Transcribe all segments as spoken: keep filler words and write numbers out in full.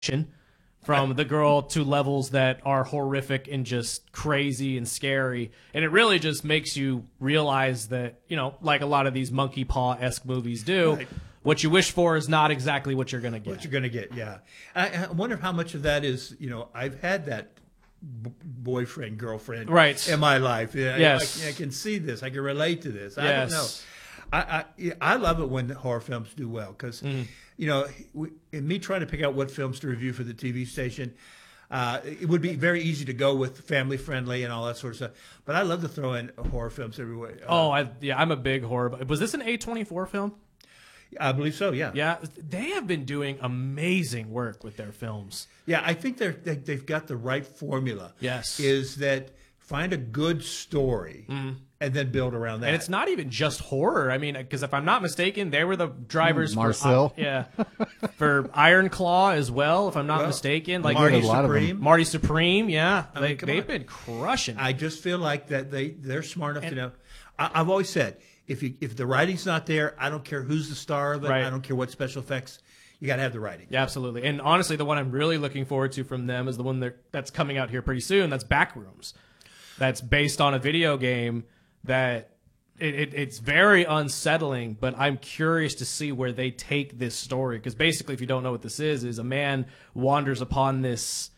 from the girl to levels that are horrific and just crazy and scary. And it really just makes you realize that, you know, like a lot of these monkey paw-esque movies do, right, what you wish for is not exactly what you're going to get. What you're going to get, yeah. I, I wonder how much of that is, you know, I've had that b- boyfriend, girlfriend right. in my life. Yeah, yes. I, I can see this. I can relate to this. I yes. don't know. I, I I love it when horror films do well because, mm. you know, we, in me trying to pick out what films to review for the T V station, uh, it would be very easy to go with family friendly and all that sort of stuff. But I love to throw in horror films everywhere. Uh, oh, I, yeah, I'm a big horror. Was this an A twenty-four film? I believe so, yeah. Yeah, they have been doing amazing work with their films. Yeah, I think they're, they, they've got the right formula. Yes. Is that find a good story mm. and then build around that. And it's not even just horror. I mean, because if I'm not mistaken, they were the drivers Marcel. for uh, yeah, for Iron Claw as well, if I'm not well, mistaken. Like Marty a lot Supreme. Of them. Marty Supreme, yeah. I mean, they, they've on. been crushing. I just feel like that they, they're smart enough and, to know. I, I've always said, if you if the writing's not there, I don't care who's the star of it. Right. I don't care what special effects. You got to have the writing. Yeah, absolutely. And honestly, the one I'm really looking forward to from them is the one that, that's coming out here pretty soon. That's Backrooms. That's based on a video game that it, it, it's very unsettling, but I'm curious to see where they take this story. Because basically, if you don't know what this is, is a man wanders upon this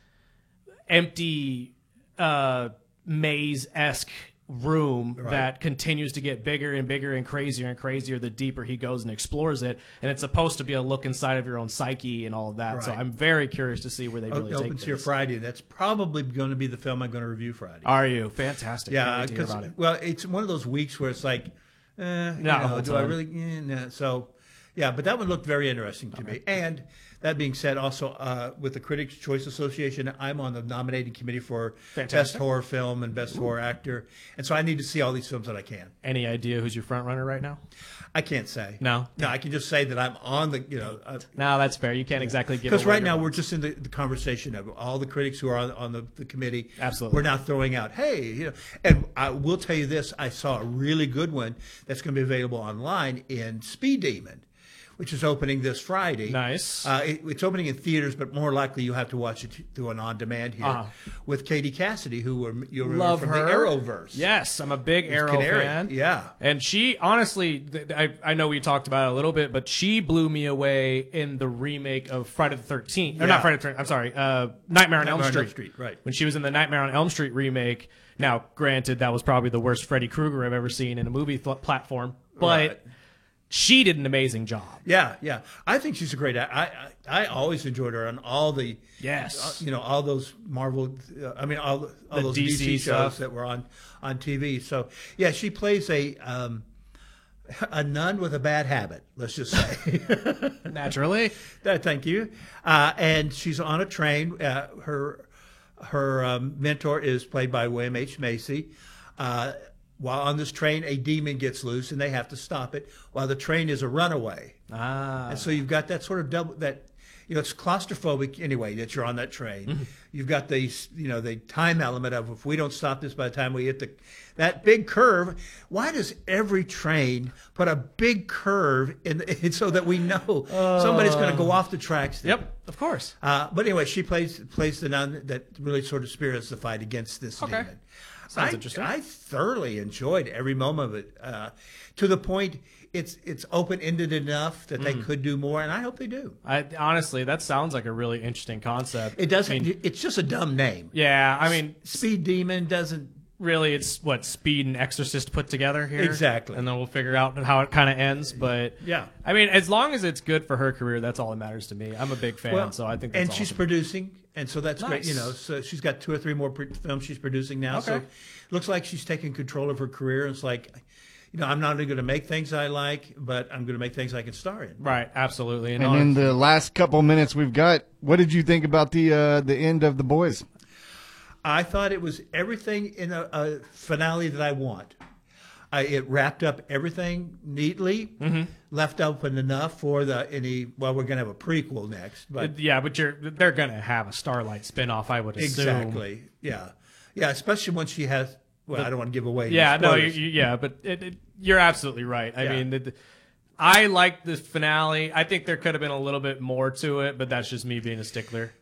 empty uh, maze-esque room right. that continues to get bigger and bigger and crazier and crazier the deeper he goes and explores it, and it's supposed to be a look inside of your own psyche and all of that. Right. So I'm very curious to see where they really it take opens this. here Friday. That's probably going to be the film I'm going to review Friday. Are you? Fantastic. Yeah, because it. well, it's one of those weeks where it's like, eh, no, you know, do I really? Eh, no. So, yeah, but that one looked very interesting to okay. me. And that being said, also uh, with the Critics' Choice Association, I'm on the nominating committee for Fantastic. Best Horror Film and Best Ooh. Horror Actor, and so I need to see all these films that I can. Any idea who's your front runner right now? I can't say. No, no, I can just say that I'm on the, you know. Uh, no, that's fair. You can't exactly give. Because right now we're just in the, the conversation of all the critics who are on, on the, the committee. Absolutely, we're now throwing out, hey, you know, and I will tell you this: I saw a really good one that's going to be available online in Speed Demon, which is opening this Friday. Nice. Uh, it, it's opening in theaters, but more likely you have to watch it through an on-demand here uh-huh. with Katie Cassidy, who were, you'll remember Love from her. the Arrowverse. Yes, I'm a big It's Arrow Canary. fan. Yeah. And she, honestly, I, I know we talked about it a little bit, but she blew me away in the remake of Friday the thirteenth. Or Yeah. not Friday the thirteenth, I'm sorry, uh, Nightmare on Elm Nightmare on Street. Elm Street, right. When she was in the Nightmare on Elm Street remake. Now, granted, that was probably the worst Freddy Krueger I've ever seen in a movie th- platform, but... Right. She did an amazing job. Yeah, yeah. I think she's a great actor. I, I I always enjoyed her on all the yes, uh, you know, all those Marvel. Uh, I mean, all all the those D C, D C shows stuff. that were on on T V. So yeah, she plays a um, a nun with a bad habit. Let's just say naturally. uh, thank you. Uh, and she's on a train. Uh, her her um, mentor is played by William H Macy. Uh, While on this train, a demon gets loose, and they have to stop it. While the train is a runaway, ah, and so you've got that sort of double that, you know, it's claustrophobic anyway that you're on that train. Mm-hmm. You've got the, you know, the time element of if we don't stop this by the time we hit the that big curve. Why does every train put a big curve in, the, so that we know uh, somebody's going to go off the tracks? Yep, of course. Uh, but anyway, she plays plays the nun that really sort of spirits the fight against this okay. demon. Sounds I, interesting. I thoroughly enjoyed every moment of it, uh, to the point it's it's open ended enough that mm. they could do more, and I hope they do. I honestly, that sounds like a really interesting concept. It doesn't. I mean, it's just a dumb name. Yeah, I mean, Speed Demon doesn't really. It's what Speed and Exorcist put together here, exactly, and then we'll figure out how it kind of ends. But yeah, I mean, as long as it's good for her career, that's all that matters to me. I'm a big fan, well, so I think. That's and awesome. she's producing. And so that's nice. great, you know. So she's got two or three more pre- films she's producing now. Okay. So it looks like she's taking control of her career. It's like, you know, I'm not only going to make things I like, but I'm going to make things I can star in. Right, absolutely. And, and in the last couple minutes we've got, what did you think about the uh, the end of The Boys? I thought it was everything in a, a finale that I want. I, it wrapped up everything neatly, mm-hmm. left open enough for the any. Well, we're going to have a prequel next, but yeah, but you're they're going to have a Starlight spinoff, I would assume. Exactly. Yeah, yeah. Especially when she has. Well, the, I don't want to give away. Yeah, no, you, you, yeah, but it, it, you're absolutely right. I yeah. mean, the, I like the finale. I think there could have been a little bit more to it, but that's just me being a stickler.